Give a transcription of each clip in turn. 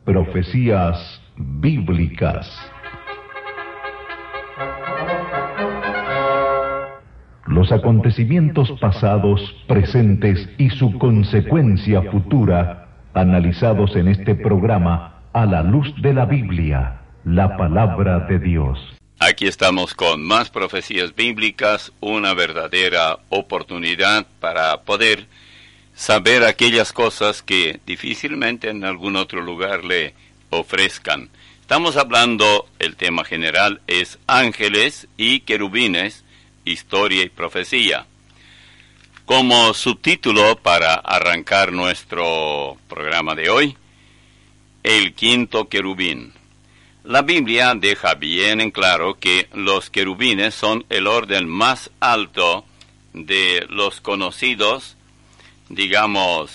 Profecías bíblicas. Los acontecimientos pasados, presentes y su consecuencia futura, analizados en este programa a la luz de la Biblia, la palabra de Dios. Aquí estamos con más profecías bíblicas, una verdadera oportunidad para poder saber aquellas cosas que difícilmente en algún otro lugar le ofrezcan. Estamos hablando, el tema general es ángeles y querubines, historia y profecía. Como subtítulo para arrancar nuestro programa de hoy, el quinto querubín. La Biblia deja bien en claro que los querubines son el orden más alto de los conocidos, digamos,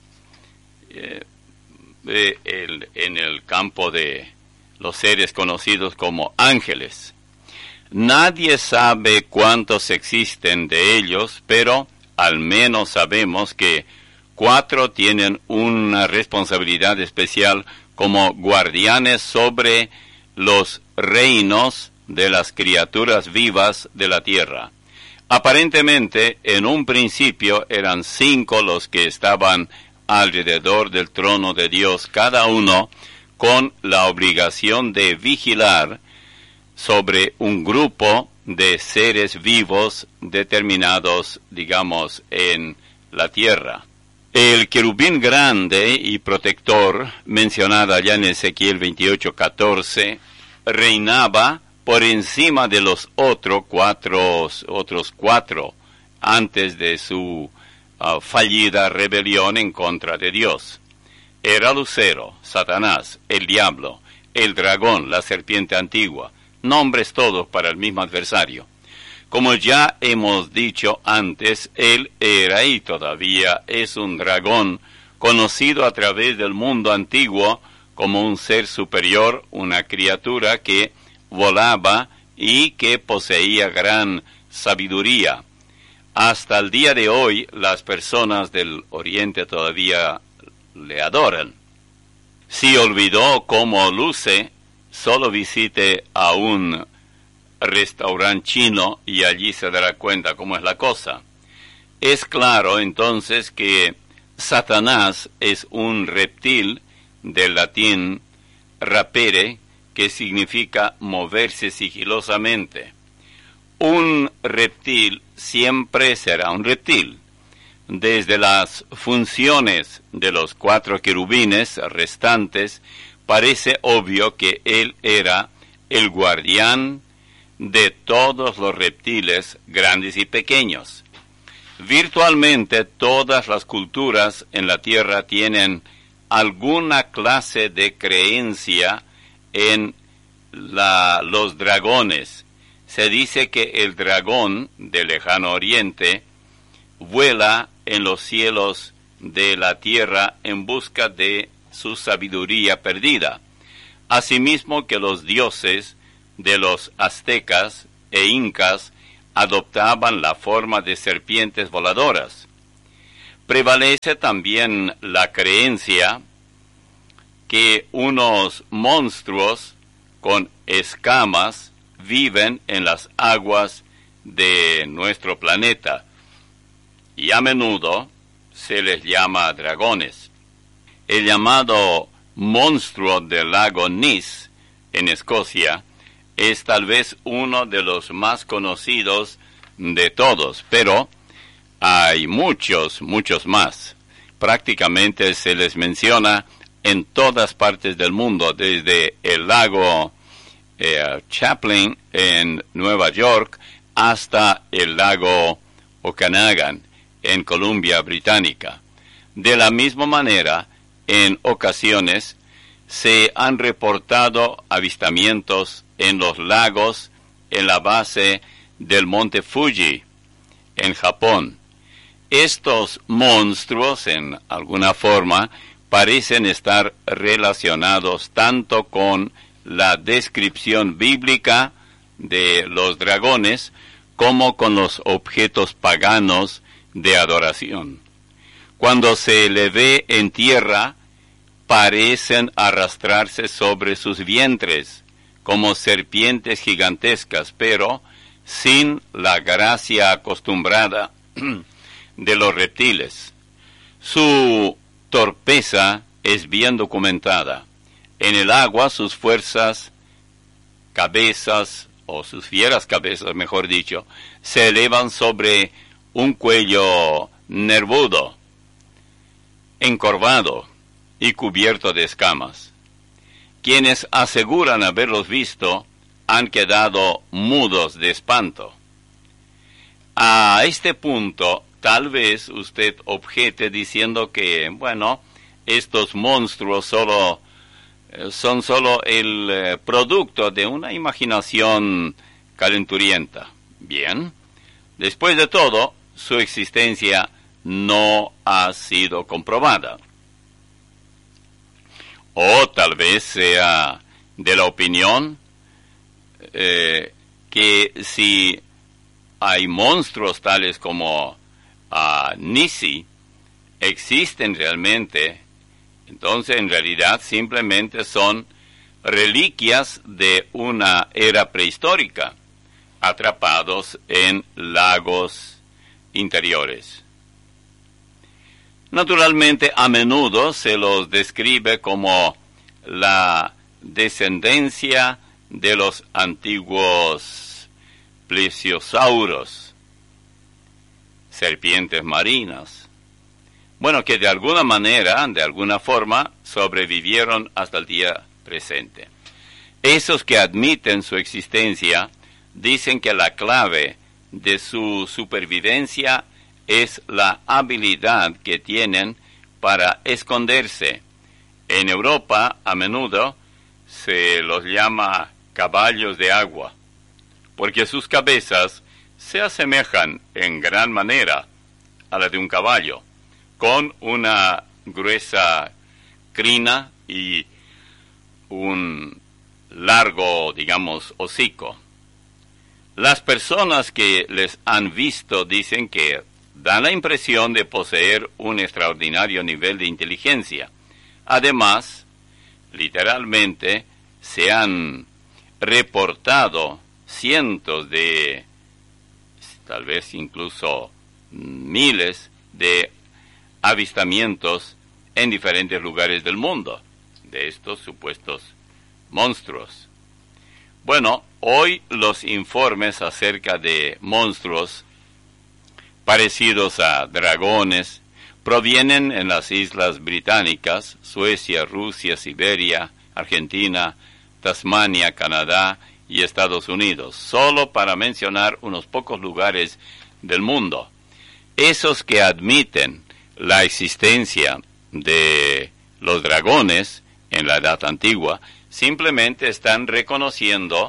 en el campo de los seres conocidos como ángeles. Nadie sabe cuántos existen de ellos, pero al menos sabemos que 4 tienen una responsabilidad especial como guardianes sobre los reinos de las criaturas vivas de la tierra. Aparentemente, en un principio eran 5 los que estaban alrededor del trono de Dios, cada uno con la obligación de vigilar sobre un grupo de seres vivos determinados, digamos, en la tierra. El querubín grande y protector, mencionado allá en Ezequiel 28:14, reinaba por encima de los otros cuatro antes de su fallida rebelión en contra de Dios. Era Lucero, Satanás, el diablo, el dragón, la serpiente antigua, nombres todos para el mismo adversario. Como ya hemos dicho antes, él era y todavía es un dragón, conocido a través del mundo antiguo como un ser superior, una criatura que volaba y que poseía gran sabiduría. Hasta el día de hoy, las personas del Oriente todavía le adoran. Si olvidó cómo luce, solo visite a un restaurante chino y allí se dará cuenta cómo es la cosa. Es claro entonces que Satanás es un reptil del latín rapere, que significa moverse sigilosamente. Un reptil siempre será un reptil. Desde las funciones de los 4 querubines restantes, parece obvio que él era el guardián de todos los reptiles grandes y pequeños. Virtualmente todas las culturas en la tierra tienen alguna clase de creencia en los dragones. Se dice que el dragón del lejano oriente vuela en los cielos de la tierra en busca de su sabiduría perdida. Asimismo que los dioses de los aztecas e incas adoptaban la forma de serpientes voladoras. Prevalece también la creencia que unos monstruos con escamas viven en las aguas de nuestro planeta y a menudo se les llama dragones. El llamado monstruo del lago Ness en Escocia es tal vez uno de los más conocidos de todos, pero hay muchos más. Prácticamente se les menciona en todas partes del mundo, desde el lago Champlain en Nueva York hasta el lago Okanagan en Columbia Británica. De la misma manera, en ocasiones se han reportado avistamientos en los lagos en la base del monte Fuji, en Japón. Estos monstruos, en alguna forma, parecen estar relacionados tanto con la descripción bíblica de los dragones como con los objetos paganos de adoración. Cuando se le ve en tierra, parecen arrastrarse sobre sus vientres como serpientes gigantescas, pero sin la gracia acostumbrada de los reptiles. Su torpeza es bien documentada. En el agua sus fuerzas cabezas, o sus fieras cabezas, mejor dicho, se elevan sobre un cuello nervudo, encorvado y cubierto de escamas. Quienes aseguran haberlos visto han quedado mudos de espanto. A este punto, tal vez usted objete diciendo que, bueno, estos monstruos son solo el producto de una imaginación calenturienta. Bien, después de todo, su existencia no ha sido comprobada. O tal vez sea de la opinión que si hay monstruos tales como Nisi, existen realmente, entonces en realidad simplemente son reliquias de una era prehistórica, atrapados en lagos interiores. Naturalmente, a menudo se los describe como la descendencia de los antiguos plesiosauros, serpientes marinas. Bueno, que de alguna manera, de alguna forma, sobrevivieron hasta el día presente. Esos que admiten su existencia dicen que la clave de su supervivencia es la habilidad que tienen para esconderse. En Europa, a menudo, se los llama caballos de agua, porque sus cabezas se asemejan en gran manera a la de un caballo, con una gruesa crina y un largo, digamos, hocico. Las personas que les han visto dicen que dan la impresión de poseer un extraordinario nivel de inteligencia. Además, literalmente, se han reportado cientos de, tal vez incluso miles de avistamientos en diferentes lugares del mundo de estos supuestos monstruos. Bueno, hoy los informes acerca de monstruos parecidos a dragones provienen en las islas británicas, Suecia, Rusia, Siberia, Argentina, Tasmania, Canadá y Estados Unidos, solo para mencionar unos pocos lugares del mundo. Esos que admiten la existencia de los dragones en la Edad Antigua simplemente están reconociendo,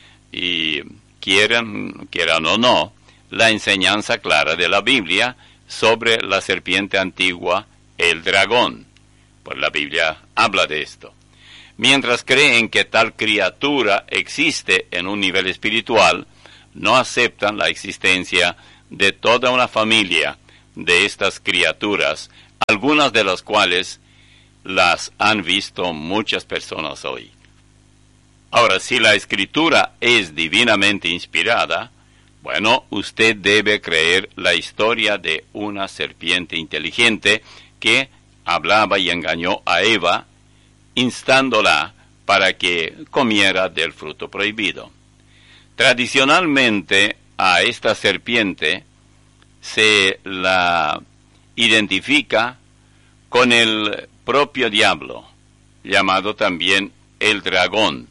y quieran o no, la enseñanza clara de la Biblia sobre la serpiente antigua, el dragón. Pues la Biblia habla de esto. Mientras creen que tal criatura existe en un nivel espiritual, no aceptan la existencia de toda una familia de estas criaturas, algunas de las cuales las han visto muchas personas hoy. Ahora, si la Escritura es divinamente inspirada, bueno, usted debe creer la historia de una serpiente inteligente que hablaba y engañó a Eva, instándola para que comiera del fruto prohibido. Tradicionalmente, a esta serpiente se la identifica con el propio diablo, llamado también el dragón.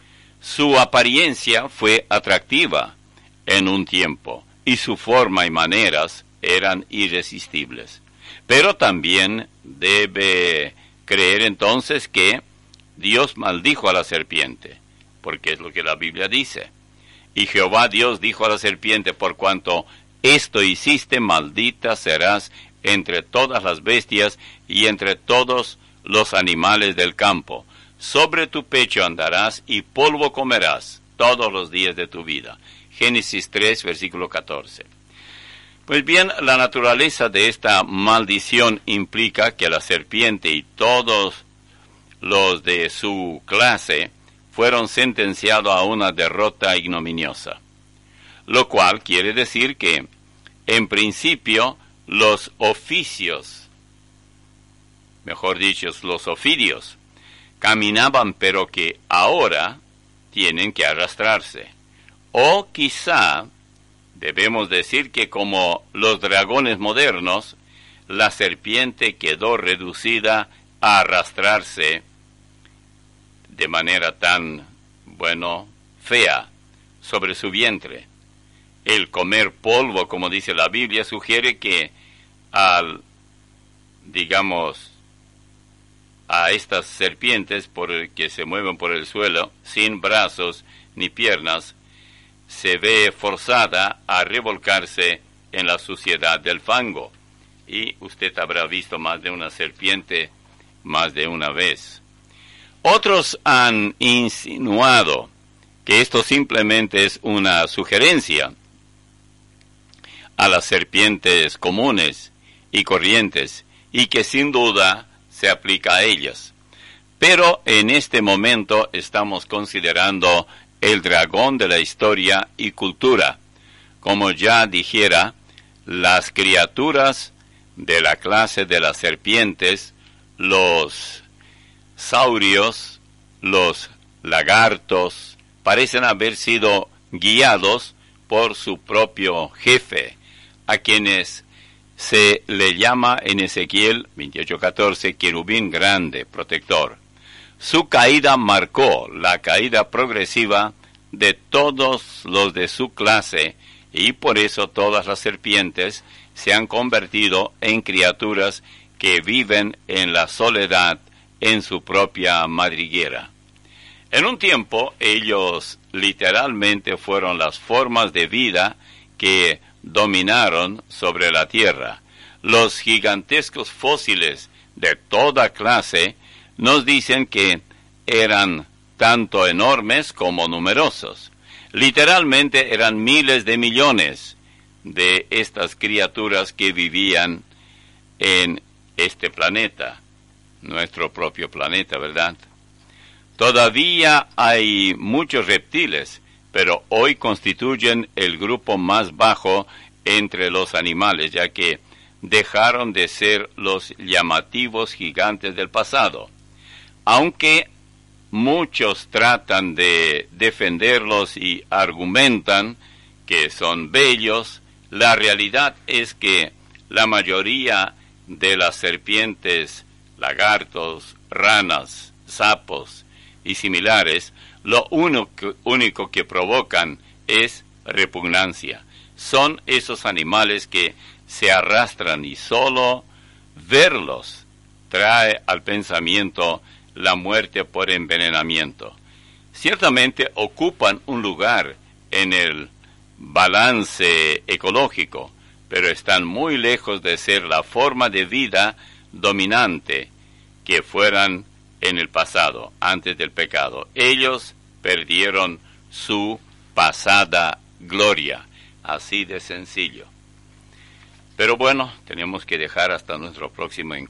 Su apariencia fue atractiva en un tiempo, y su forma y maneras eran irresistibles. Pero también debe creer entonces que Dios maldijo a la serpiente, porque es lo que la Biblia dice. Y Jehová Dios dijo a la serpiente: por cuanto esto hiciste, maldita serás entre todas las bestias y entre todos los animales del campo. Sobre tu pecho andarás y polvo comerás todos los días de tu vida. Génesis 3, versículo 14. Pues bien, la naturaleza de esta maldición implica que la serpiente y todos los de su clase fueron sentenciados a una derrota ignominiosa, lo cual quiere decir que, en principio, los oficios, mejor dicho, los ofidios, caminaban, pero que ahora tienen que arrastrarse. O quizá debemos decir que, como los dragones modernos, la serpiente quedó reducida a arrastrarse de manera tan, fea sobre su vientre. El comer polvo, como dice la Biblia, sugiere que a estas serpientes que se mueven por el suelo, sin brazos ni piernas, se ve forzada a revolcarse en la suciedad del fango. Y usted habrá visto más de una serpiente más de una vez. Otros han insinuado que esto simplemente es una sugerencia a las serpientes comunes y corrientes, y que sin duda se aplica a ellas. Pero en este momento estamos considerando el dragón de la historia y cultura. Como ya dijera, las criaturas de la clase de las serpientes, los saurios, los lagartos, parecen haber sido guiados por su propio jefe, a quienes se le llama en Ezequiel 28:14 querubín grande, protector. Su caída marcó la caída progresiva de todos los de su clase, y por eso todas las serpientes se han convertido en criaturas que viven en la soledad en su propia madriguera. En un tiempo, ellos literalmente fueron las formas de vida que dominaron sobre la tierra. Los gigantescos fósiles de toda clase nos dicen que eran tanto enormes como numerosos. Literalmente eran miles de millones de estas criaturas que vivían en este planeta, nuestro propio planeta, ¿verdad? Todavía hay muchos reptiles, pero hoy constituyen el grupo más bajo entre los animales, ya que dejaron de ser los llamativos gigantes del pasado. Aunque muchos tratan de defenderlos y argumentan que son bellos, la realidad es que la mayoría de las serpientes, lagartos, ranas, sapos y similares, lo único que provocan es repugnancia. Son esos animales que se arrastran y solo verlos trae al pensamiento la muerte por envenenamiento. Ciertamente ocupan un lugar en el balance ecológico, pero están muy lejos de ser la forma de vida dominante que fueran en el pasado, antes del pecado. Ellos perdieron su pasada gloria, así de sencillo. Pero bueno, tenemos que dejar hasta nuestro próximo encuentro.